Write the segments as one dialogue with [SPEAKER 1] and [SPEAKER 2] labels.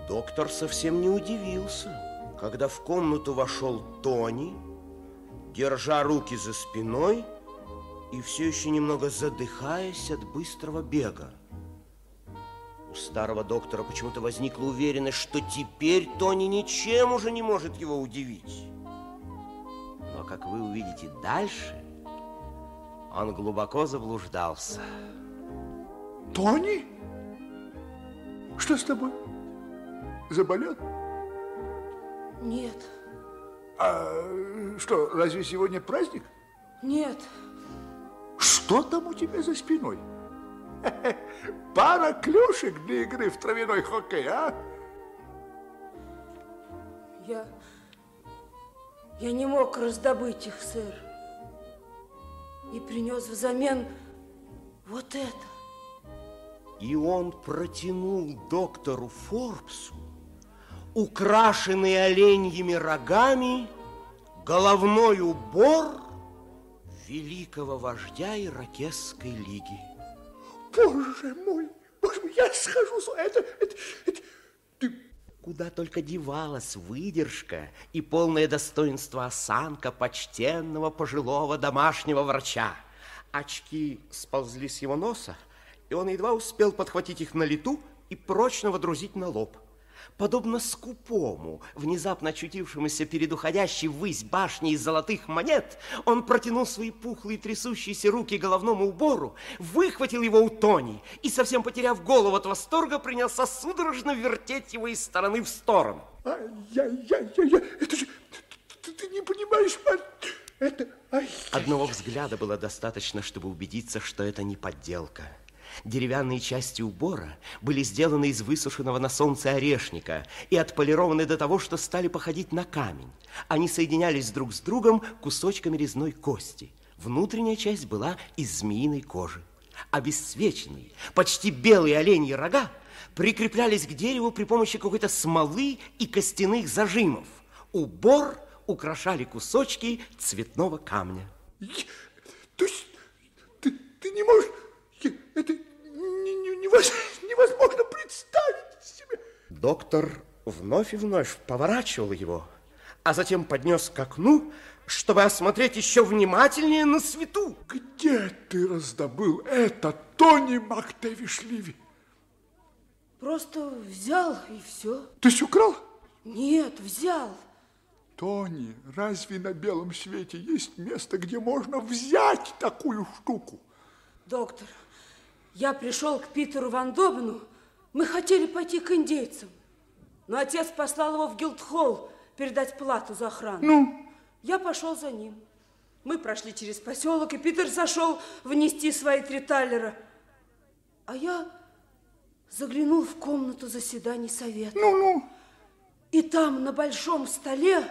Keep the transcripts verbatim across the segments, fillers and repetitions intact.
[SPEAKER 1] Доктор совсем не удивился, когда в комнату вошел Тони, держа руки за спиной и все еще немного задыхаясь от быстрого бега. У старого доктора почему-то возникла уверенность, что теперь Тони ничем уже не может его удивить. Но, как вы увидите дальше, он глубоко заблуждался.
[SPEAKER 2] Тони? Что с тобой? Заболел?
[SPEAKER 3] Нет.
[SPEAKER 2] А что, разве сегодня праздник?
[SPEAKER 3] Нет.
[SPEAKER 2] Что там у тебя за спиной? Пара клюшек для игры в травяной хоккей, а?
[SPEAKER 3] Я... Я не мог раздобыть их, сэр. И принес взамен вот это.
[SPEAKER 1] И он протянул доктору Форбсу украшенный оленьими рогами головной убор великого вождя Ирокесской лиги.
[SPEAKER 2] Боже мой, боже мой, я схожу с... Это, это, это... Ты...
[SPEAKER 1] Куда только девалась выдержка и полное достоинство осанка почтенного пожилого домашнего врача. Очки сползли с его носа, и он едва успел подхватить их на лету и прочно водрузить на лоб. Подобно скупому, внезапно очутившемуся перед уходящей ввысь башней из золотых монет, он протянул свои пухлые трясущиеся руки к головному убору, выхватил его у Тони и, совсем потеряв голову от восторга, принялся судорожно вертеть его из стороны в сторону.
[SPEAKER 2] Ай-яй-яй-яй, это же... Ты, ты не понимаешь, это... Ай,
[SPEAKER 1] Одного взгляда было достаточно, чтобы убедиться, что это не подделка. Деревянные части убора были сделаны из высушенного на солнце орешника и отполированы до того, что стали походить на камень. Они соединялись друг с другом кусочками резной кости. Внутренняя часть была из змеиной кожи. Обесцвеченные, почти белые оленьи рога прикреплялись к дереву при помощи какой-то смолы и костяных зажимов. Убор украшали кусочки цветного камня.
[SPEAKER 2] То есть ты, ты не можешь... Это невозможно представить себе.
[SPEAKER 1] Доктор вновь и вновь поворачивал его, а затем поднес к окну, чтобы осмотреть еще внимательнее на свету.
[SPEAKER 2] Где ты раздобыл это, Тони МакТэвиш-Ливи?
[SPEAKER 3] Просто взял и все.
[SPEAKER 2] Ты все украл?
[SPEAKER 3] Нет, взял.
[SPEAKER 2] Тони, разве на белом свете есть место, где можно взять такую штуку?
[SPEAKER 3] Доктор, я пришел к Питеру Ван Добену. Мы хотели пойти к индейцам, но отец послал его в Гилдхолл передать плату за охрану.
[SPEAKER 2] Ну?
[SPEAKER 3] Я пошел за ним. Мы прошли через поселок, и Питер зашел внести свои три таллера. А я заглянул в комнату заседаний совета.
[SPEAKER 2] Ну-ну.
[SPEAKER 3] И там на большом столе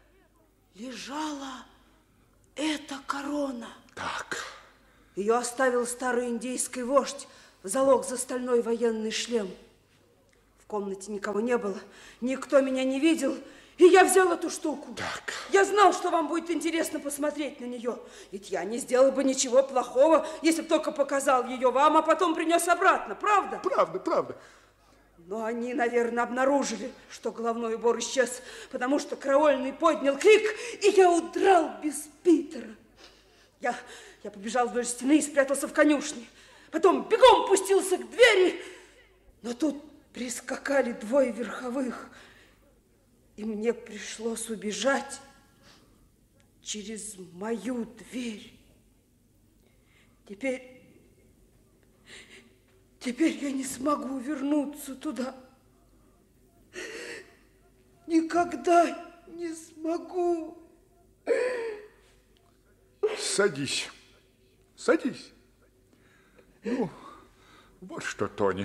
[SPEAKER 3] лежала эта корона.
[SPEAKER 2] Так.
[SPEAKER 3] Ее оставил старый индейский вождь в залог за стальной военный шлем. В комнате никого не было, никто меня не видел, и я взял эту штуку.
[SPEAKER 2] Так.
[SPEAKER 3] Я знал, что вам будет интересно посмотреть на нее, ведь я не сделал бы ничего плохого, если бы только показал ее вам, а потом принес обратно, правда?
[SPEAKER 2] Правда, правда.
[SPEAKER 3] Но они, наверное, обнаружили, что головной убор исчез, потому что караульный поднял крик, и я удрал без Питера. Я, я побежал вдоль стены и спрятался в конюшне. Потом бегом пустился к двери, но тут прискакали двое верховых, и мне пришлось убежать через мою дверь. Теперь, теперь я не смогу вернуться туда. Никогда не смогу.
[SPEAKER 2] Садись, садись. Ну, вот что, Тони.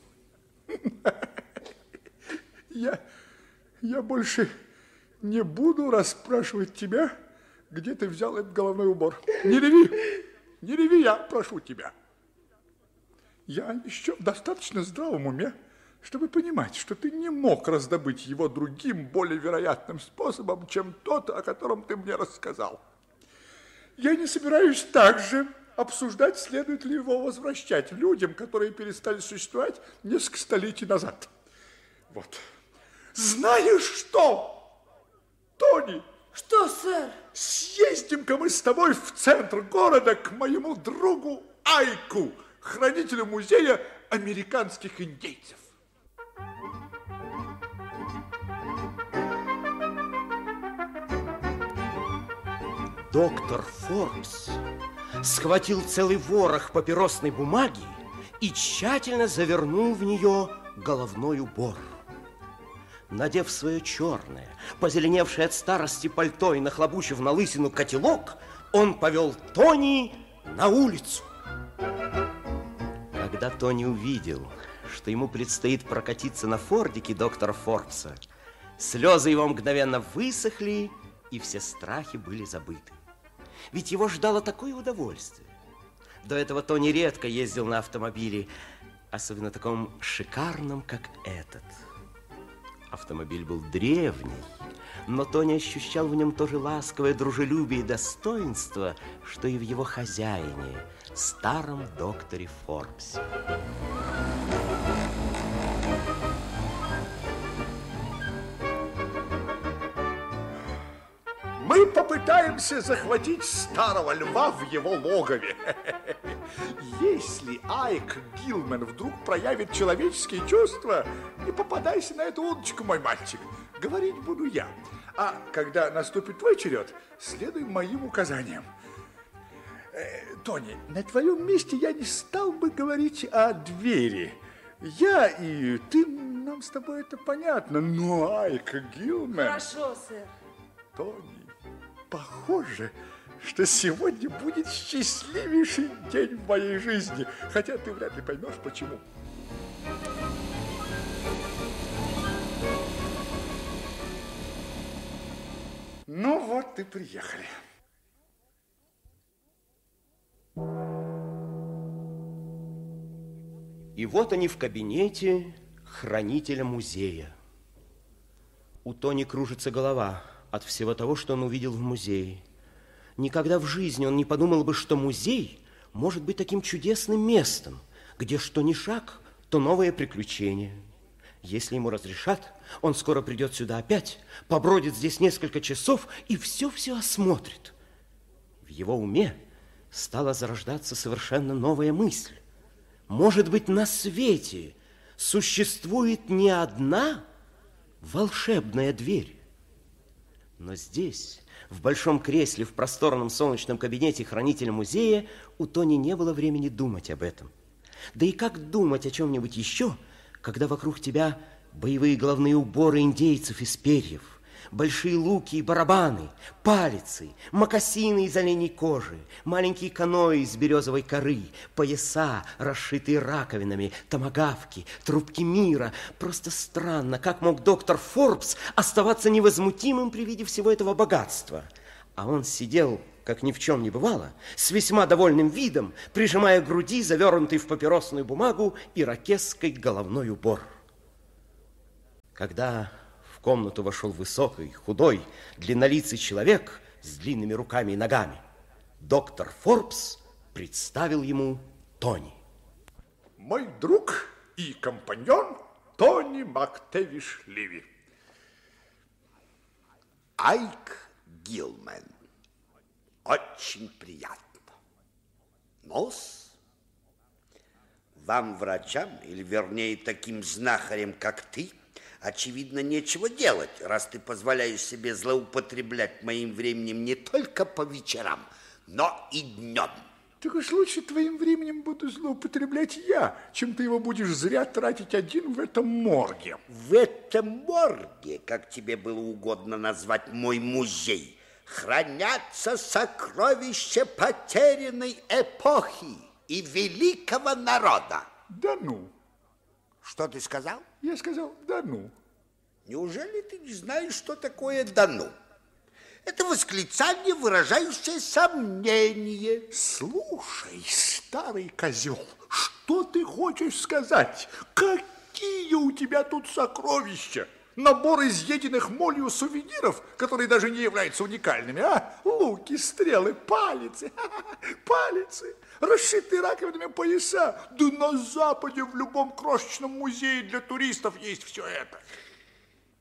[SPEAKER 2] Я, я больше не буду расспрашивать тебя, где ты взял этот головной убор. Не реви, не реви, я прошу тебя. Я еще в достаточно здравом уме, чтобы понимать, что ты не мог раздобыть его другим, более вероятным способом, чем тот, о котором ты мне рассказал. Я не собираюсь также обсуждать, следует ли его возвращать людям, которые перестали существовать несколько столетий назад. Вот. знаешь что, Тони?
[SPEAKER 3] Что, сэр?
[SPEAKER 2] Съездим-ка мы с тобой в центр города к моему другу Айку, хранителю музея американских индейцев.
[SPEAKER 1] Доктор Форбс схватил целый ворох папиросной бумаги и тщательно завернул в нее головной убор. Надев свое черное, позеленевшее от старости пальто и нахлобучив на лысину котелок, он повел Тони на улицу. Когда Тони увидел, что ему предстоит прокатиться на фордике доктора Форбса, слезы его мгновенно высохли, и все страхи были забыты. Ведь его ждало такое удовольствие. До этого Тони редко ездил на автомобиле, особенно таком шикарном, как этот. Автомобиль был древний, но Тони ощущал в нем то же ласковое дружелюбие и достоинство, что и в его хозяине, старом докторе Форбсе.
[SPEAKER 2] Мы попытаемся захватить старого льва в его логове. Если Айк Гилман вдруг проявит человеческие чувства, не попадайся на эту удочку, мой мальчик. Говорить буду я. А когда наступит твой черед, следуй моим указаниям. Э, Тони, на твоем месте я не стал бы говорить о двери. Я и ты, нам с тобой это понятно, но Айк Гилман...
[SPEAKER 3] Хорошо, сэр.
[SPEAKER 2] Тони, похоже, что сегодня будет счастливейший день в моей жизни, хотя ты вряд ли поймешь, почему. Ну вот и приехали.
[SPEAKER 1] И вот они в кабинете хранителя музея. У Тони кружится голова от всего того, что он увидел в музее. Никогда в жизни он не подумал бы, что музей может быть таким чудесным местом, где что ни шаг, то новое приключение. Если ему разрешат, он скоро придет сюда опять, побродит здесь несколько часов и все-все осмотрит. В его уме стала зарождаться совершенно новая мысль. Может быть, на свете существует не одна волшебная дверь. Но здесь, в большом кресле, в просторном солнечном кабинете хранителя музея, у Тони не было времени думать об этом. Да и как думать о чем-нибудь еще, когда вокруг тебя боевые головные уборы индейцев из перьев, большие луки и барабаны, палицы, мокасины из оленей кожи, маленькие каноэ из березовой коры, пояса, расшитые раковинами, томагавки, трубки мира. Просто странно, как мог доктор Форбс оставаться невозмутимым при виде всего этого богатства. А он сидел, как ни в чем не бывало, с весьма довольным видом, прижимая к груди завернутый в папиросную бумагу ирокесский головной убор. Когда в комнату вошел высокий, худой, длиннолицый человек с длинными руками и ногами, доктор Форбс представил ему Тони.
[SPEAKER 2] Мой друг и компаньон Тони Мактевиш Ливи.
[SPEAKER 4] Айк Гилман. Очень приятно. Нос? Вам, врачам, или вернее таким знахарям, как ты, очевидно, нечего делать, раз ты позволяешь себе злоупотреблять моим временем не только по вечерам, но и днем.
[SPEAKER 2] Так уж лучше твоим временем буду злоупотреблять я, чем ты его будешь зря тратить один в этом морге.
[SPEAKER 4] В этом морге, как тебе было угодно назвать мой музей, хранятся сокровища потерянной эпохи и великого народа.
[SPEAKER 2] Да ну.
[SPEAKER 4] Что ты сказал?
[SPEAKER 2] Я сказал, да ну.
[SPEAKER 4] Неужели ты не знаешь, что такое «да ну»? Это восклицание, выражающее сомнение.
[SPEAKER 2] Слушай, старый козел, что ты хочешь сказать? Какие у тебя тут сокровища? Набор изъеденных молью сувениров, которые даже не являются уникальными, а? Луки, стрелы, палицы, палицы, расшитые раковинами пояса. Да на Западе в любом крошечном музее для туристов есть все это.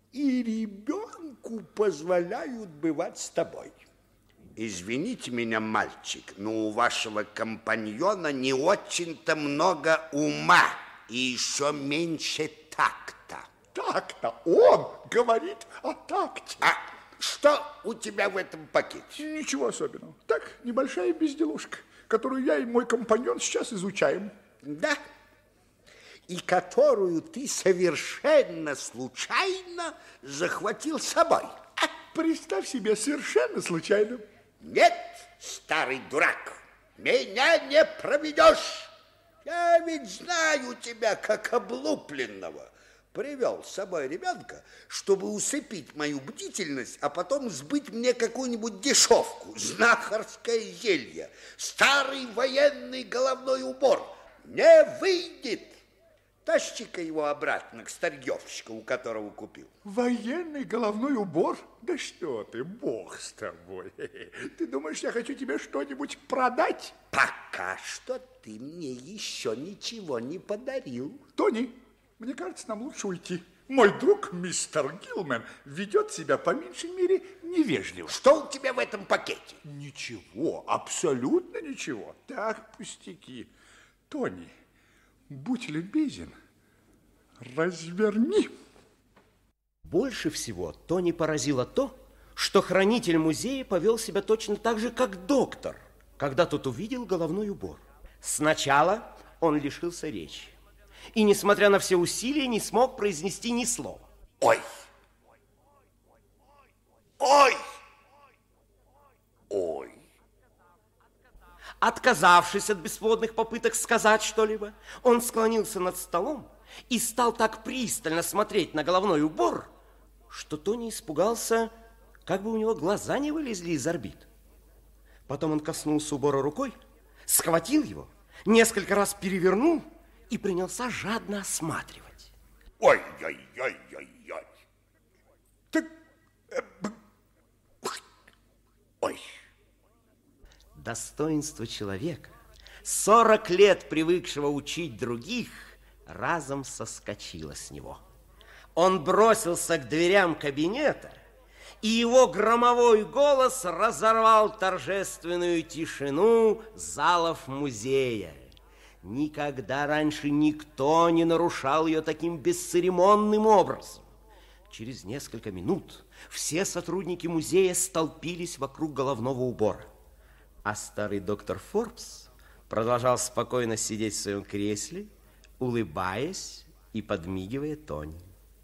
[SPEAKER 4] и ребенку позволяют бывать с тобой. Извините меня, мальчик, но у вашего компаньона не очень-то много ума и еще меньше такта.
[SPEAKER 2] Так-то он говорит о такте.
[SPEAKER 4] А что у тебя в этом пакете?
[SPEAKER 2] Ничего особенного. Так, небольшая безделушка, которую я и мой компаньон сейчас изучаем.
[SPEAKER 4] Да, и которую ты совершенно случайно захватил с собой.
[SPEAKER 2] Представь себе, совершенно случайно.
[SPEAKER 4] Нет, старый дурак, меня не проведешь. Я ведь знаю тебя как облупленного. Привел с собой ребенка, чтобы усыпить мою бдительность, а потом сбыть мне какую-нибудь дешевку, знахарское зелье, старый военный головной убор. Не выйдет. Тащи-ка его обратно к старьевщику, у которого купил.
[SPEAKER 2] Военный головной убор? Да что ты, бог с тобой. Ты думаешь, я хочу тебе что-нибудь продать?
[SPEAKER 4] Пока что ты мне еще ничего не подарил.
[SPEAKER 2] Тони, мне кажется, нам лучше уйти. Мой друг, мистер Гилмен, ведет себя по меньшей мере невежливо.
[SPEAKER 4] Что у тебя в этом пакете?
[SPEAKER 2] Ничего, абсолютно ничего. Так, пустяки. Тони, будь любезен, разверни.
[SPEAKER 1] Больше всего Тони поразило то, что хранитель музея повел себя точно так же, как доктор, когда тот увидел головной убор. Сначала он лишился речи и, несмотря на все усилия, не смог произнести ни слова.
[SPEAKER 4] Ой! Ой! Ой!
[SPEAKER 1] Отказавшись от бесплодных попыток сказать что-либо, он склонился над столом и стал так пристально смотреть на головной убор, что Тони испугался, как бы у него глаза не вылезли из орбит. Потом он коснулся убора рукой, схватил его, несколько раз перевернул и принялся жадно осматривать.
[SPEAKER 4] Ой-ой-ой-ой-ой! Так... Ой!
[SPEAKER 1] Достоинство человека, сорок лет привыкшего учить других, разом соскочило с него. Он бросился к дверям кабинета, и его громовой голос разорвал торжественную тишину залов музея. Никогда раньше никто не нарушал ее таким бесцеремонным образом. Через несколько минут все сотрудники музея столпились вокруг головного убора. А старый доктор Форбс продолжал спокойно сидеть в своем кресле, улыбаясь и подмигивая Тони.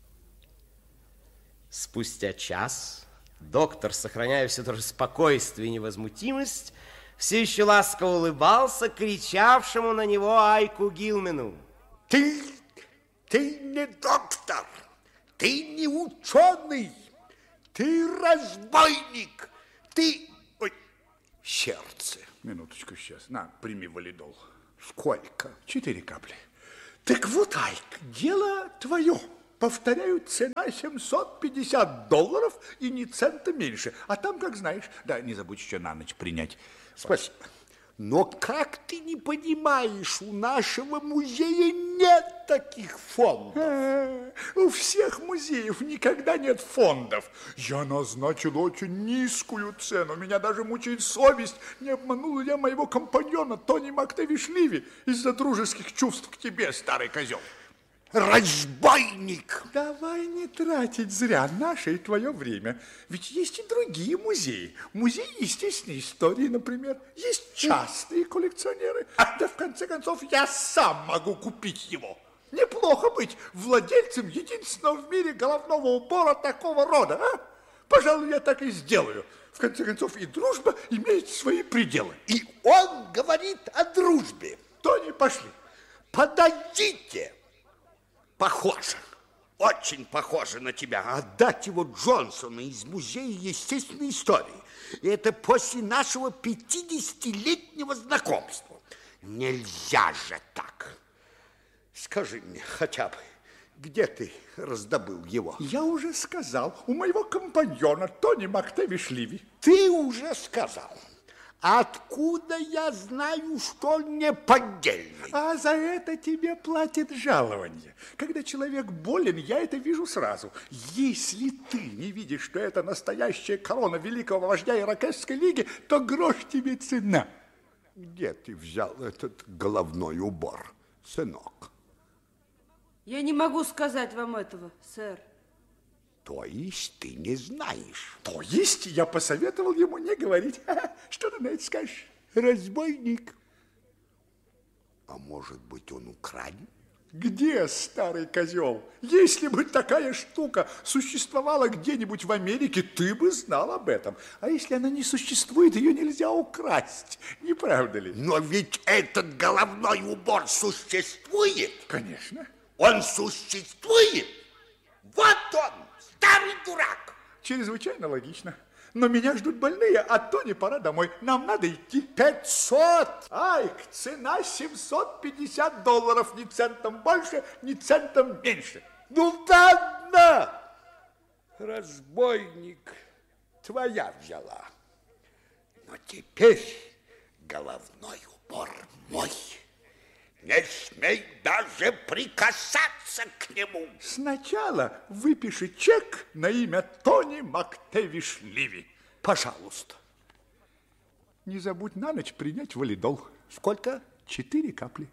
[SPEAKER 1] Спустя час доктор, сохраняя все то же спокойствие и невозмутимость, все еще ласково улыбался кричавшему на него Айку Гилмену.
[SPEAKER 4] Ты, ты не доктор, ты не ученый, ты разбойник, ты... Ой, сердце.
[SPEAKER 2] Минуточку сейчас. На, прими валидол.
[SPEAKER 4] Сколько?
[SPEAKER 2] Четыре капли. Так вот, Айк, дело твое. Повторяю, цена семьсот пятьдесят долларов и ни цента меньше. А там, как знаешь, да, не забудь еще на ночь принять.
[SPEAKER 4] Спасибо. Но как ты не понимаешь, у нашего музея нет таких фондов.
[SPEAKER 2] А, у всех музеев никогда нет фондов. Я назначил очень низкую цену. Меня даже мучает совесть, не обманул я моего компаньона Тони Мактавишвили из-за дружеских чувств к тебе, старый козел.
[SPEAKER 4] Разбойник!
[SPEAKER 2] Давай не тратить зря наше и твое время. Ведь есть и другие музеи. Музей естественной истории, например. Есть частные коллекционеры. А да, в конце концов, я сам могу купить его. Неплохо быть владельцем единственного в мире головного убора такого рода, а? Пожалуй, я так и сделаю. В конце концов, и дружба имеет свои пределы.
[SPEAKER 4] И он говорит о дружбе.
[SPEAKER 2] Тони, пошли.
[SPEAKER 4] Подождите! Похоже, очень похоже на тебя. Отдать его Джонсону из Музея естественной истории. И это после нашего пятидесятилетнего знакомства. Нельзя же так. Скажи мне хотя бы, где ты раздобыл его?
[SPEAKER 2] Я уже сказал, у моего компаньона Тони Мактавишвили.
[SPEAKER 4] Ты уже сказал.
[SPEAKER 2] Откуда я знаю, что он не поддельный? А за это тебе платят жалование. Когда человек болен, я это вижу сразу. Если ты не видишь, что это настоящая корона великого вождя Ирокесской лиги, то грош тебе цена. Где ты взял этот головной убор, сынок?
[SPEAKER 3] Я не могу сказать вам этого, сэр.
[SPEAKER 2] То есть ты не знаешь? То есть я посоветовал ему не говорить. Что ты на это скажешь? Разбойник. А может быть, он украден? Где старый козел? Если бы такая штука существовала где-нибудь в Америке, ты бы знал об этом. А если она не существует, ее нельзя украсть. Не правда ли?
[SPEAKER 4] Но ведь этот головной убор существует.
[SPEAKER 2] Конечно.
[SPEAKER 4] Он существует. Вот он, старый дурак.
[SPEAKER 2] Чрезвычайно логично. Но меня ждут больные, а Тони пора домой. Нам надо идти. Пятьсот! Айк, цена семьсот пятьдесят долларов. Ни центом больше, ни центом меньше.
[SPEAKER 5] Ну, ладно! Разбойник, твоя взяла. Но теперь головной убор мой. Не смей даже прикасаться к нему.
[SPEAKER 2] Сначала выпиши чек на имя Тони Мактевиш Ливи. Пожалуйста. Не забудь на ночь принять валидол. Сколько? Четыре капли.